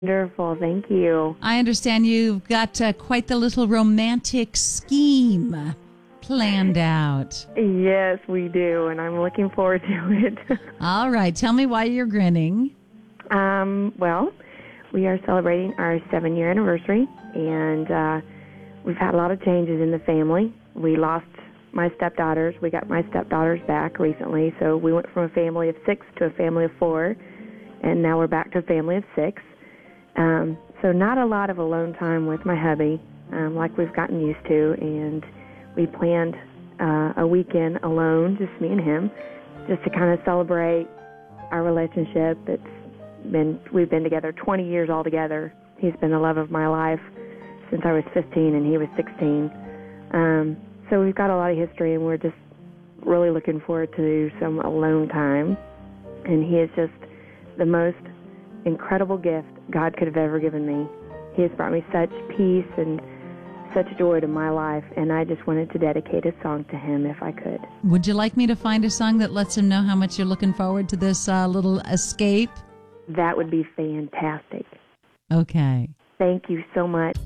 Wonderful. Thank you. I understand you've got quite the little romantic scheme planned out. Yes, we do, and I'm looking forward to it. All right. Tell me why you're grinning. Well, we are celebrating our 7-year anniversary, and we've had a lot of changes in the family. We lost my stepdaughters. We got my stepdaughters back recently, so we went from a family of 6 to a family of 4, and now we're back to a family of 6. So not a lot of alone time with my hubby, like we've gotten used to, and we planned a weekend alone, just me and him, just to kind of celebrate our relationship. We've been together 20 years altogether. He's been the love of my life since I was 15 and he was 16. So we've got a lot of history, and we're just really looking forward to some alone time. And he is just the most incredible gift God could have ever given me. He has brought me such peace and such joy to my life, and I just wanted to dedicate a song to him if I could. Would you like me to find a song that lets him know how much you're looking forward to this little escape? That would be fantastic. Okay. Thank you so much.